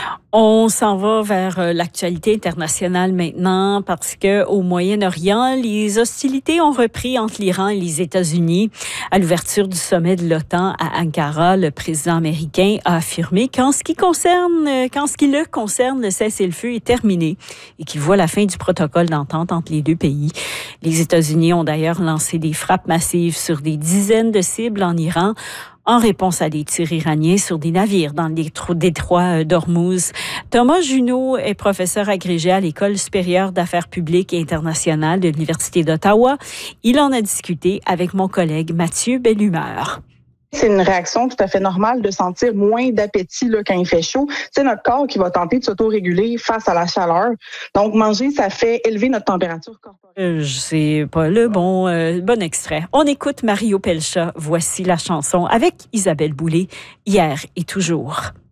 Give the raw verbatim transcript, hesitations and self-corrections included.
On s'en va vers l'actualité internationale maintenant parce que au Moyen-Orient, les hostilités ont repris entre l'Iran et les États-Unis. À l'ouverture du sommet de l'OTAN à Ankara, le président américain a affirmé qu'en ce qui concerne, qu'en ce qui le concerne, le cessez-le-feu est terminé et qu'il voit la fin du protocole d'entente entre les deux pays. Les États-Unis ont d'ailleurs lancé des frappes massives sur des dizaines de cibles en Iran, en réponse à des tirs iraniens sur des navires dans le détroit d'Ormuz. Thomas Junot est professeur agrégé à l'École supérieure d'affaires publiques et internationales de l'Université d'Ottawa. Il en a discuté avec mon collègue Mathieu Bellumeur. C'est une réaction tout à fait normale de sentir moins d'appétit là, quand il fait chaud. C'est notre corps qui va tenter de s'auto-réguler face à la chaleur. Donc, manger, ça fait élever notre température corporelle. Euh, c'est pas le bon, euh, bon extrait. On écoute Mario Pelcha. Voici la chanson avec Isabelle Boulay, Hier et toujours.